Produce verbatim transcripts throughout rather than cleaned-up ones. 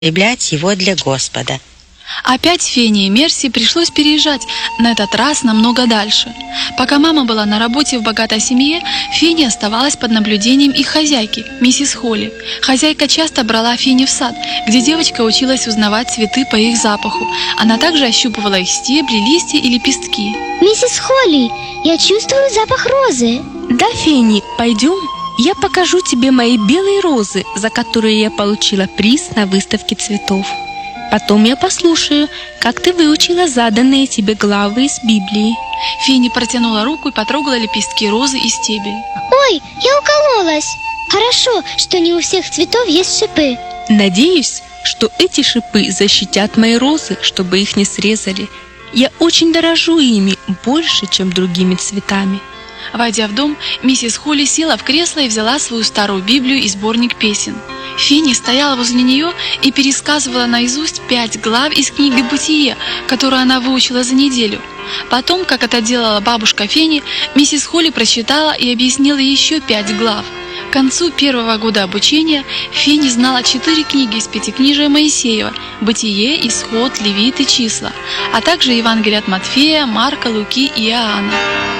употреблять его для Господа. Опять Фене и Мерси пришлось переезжать, на этот раз намного дальше. Пока мама была на работе в богатой семье, Фене оставалась под наблюдением их хозяйки, миссис Холли. Хозяйка часто брала Фене в сад, где девочка училась узнавать цветы по их запаху. Она также ощупывала их стебли, листья и лепестки. «Миссис Холли, я чувствую запах розы». «Да, Фенни, пойдем, я покажу тебе мои белые розы, за которые я получила приз на выставке цветов. Потом я послушаю, как ты выучила заданные тебе главы из Библии». Фенни протянула руку и потрогала лепестки розы и стебель. «Ой, я укололась! Хорошо, что не у всех цветов есть шипы». «Надеюсь, что эти шипы защитят мои розы, чтобы их не срезали. Я очень дорожу ими больше, чем другими цветами». Войдя в дом, миссис Холли села в кресло и взяла свою старую Библию и сборник песен. Фенни стояла возле нее и пересказывала наизусть пять глав из книги «Бытие», которую она выучила за неделю. Потом, как это делала бабушка Фенни, миссис Холли прочитала и объяснила еще пять глав. К концу первого года обучения Фенни знала четыре книги из Пятикнижия Моисеева: «Бытие», «Исход», «Левит» и «Числа», а также Евангелие от Матфея, Марка, Луки и Иоанна.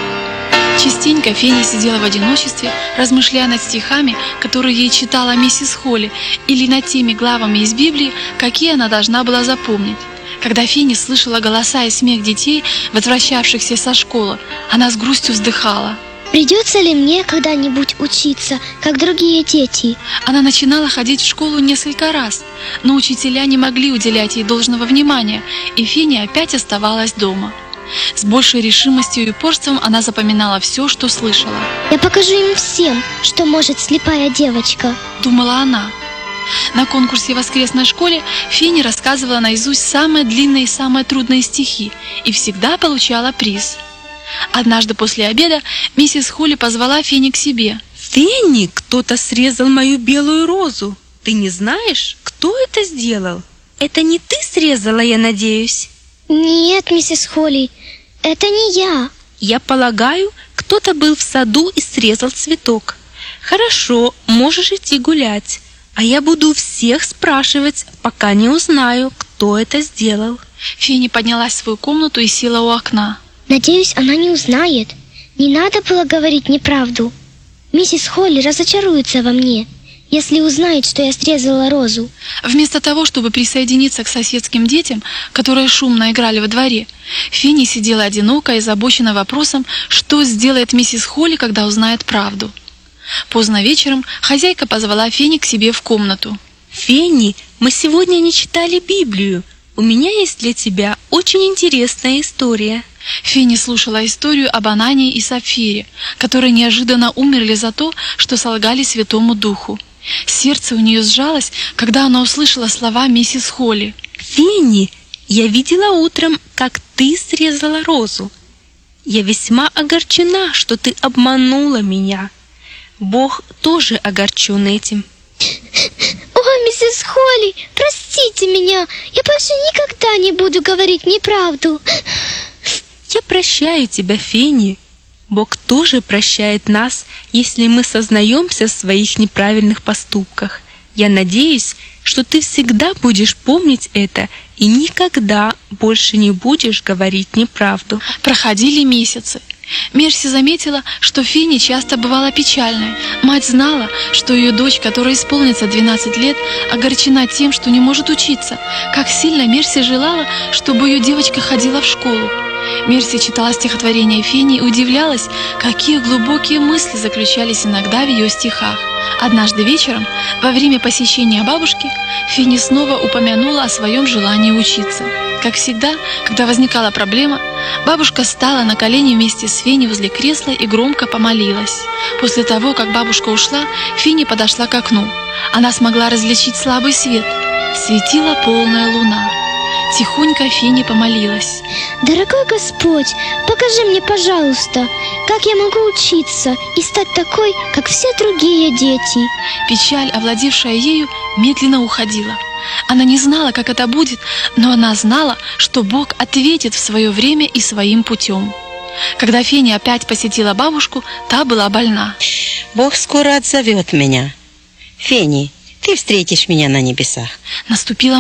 Частенько Фенни сидела в одиночестве, размышляя над стихами, которые ей читала миссис Холли, или над теми главами из Библии, какие она должна была запомнить. Когда Фенни слышала голоса и смех детей, возвращавшихся со школы, она с грустью вздыхала. «Придется ли мне когда-нибудь учиться, как другие дети?» Она начинала ходить в школу несколько раз, но учителя не могли уделять ей должного внимания, и Фенни опять оставалась дома. С большей решимостью и упорством она запоминала все, что слышала. «Я покажу им всем, что может слепая девочка», — думала она. На конкурсе в воскресной школе Фенни рассказывала наизусть самые длинные и самые трудные стихи и всегда получала приз. Однажды после обеда миссис Холли позвала Фенни к себе. «Фенни, кто-то срезал мою белую розу. Ты не знаешь, кто это сделал? Это не ты срезала, я надеюсь?» «Нет, миссис Холли, это не я». «Я полагаю, кто-то был в саду и срезал цветок. Хорошо, можешь идти гулять, а я буду всех спрашивать, пока не узнаю, кто это сделал». Фенни поднялась в свою комнату и села у окна. «Надеюсь, она не узнает. Не надо было говорить неправду. Миссис Холли разочаруется во мне, если узнает, что я срезала розу». Вместо того, чтобы присоединиться к соседским детям, которые шумно играли во дворе, Фенни сидела одиноко и озабочена вопросом, что сделает миссис Холли, когда узнает правду. Поздно вечером хозяйка позвала Фенни к себе в комнату. «Фенни, мы сегодня не читали Библию. У меня есть для тебя очень интересная история». Фенни слушала историю об Анании и Сапфире, которые неожиданно умерли за то, что солгали Святому Духу. Сердце у нее сжалось, когда она услышала слова миссис Холли. «Фенни, я видела утром, как ты срезала розу. Я весьма огорчена, что ты обманула меня. Бог тоже огорчен этим». «О, миссис Холли, простите меня, я больше никогда не буду говорить неправду». «Я прощаю тебя, Фенни. Бог тоже прощает нас, если мы сознаемся в своих неправильных поступках. Я надеюсь, что ты всегда будешь помнить это и никогда больше не будешь говорить неправду». Проходили месяцы. Мерси заметила, что Фенни часто бывала печальной. Мать знала, что ее дочь, которой исполнится двенадцать лет, огорчена тем, что не может учиться. Как сильно Мерси желала, чтобы ее девочка ходила в школу. Мерси читала стихотворения Фенни и удивлялась, какие глубокие мысли заключались иногда в ее стихах. Однажды вечером, во время посещения бабушки, Фенни снова упомянула о своем желании учиться. Как всегда, когда возникала проблема, бабушка встала на колени вместе с Фенни возле кресла и громко помолилась. После того, как бабушка ушла, Фенни подошла к окну. Она смогла различить слабый свет. Светила полная луна. Тихонько Фенни помолилась. «Дорогой Господь, покажи мне, пожалуйста, как я могу учиться и стать такой, как все другие дети». Печаль, овладевшая ею, медленно уходила. Она не знала, как это будет, но она знала, что Бог ответит в свое время и своим путем. Когда Фенни опять посетила бабушку, та была больна. «Бог скоро отзовет меня. Фенни, ты ты встретишь меня на небесах. Наступила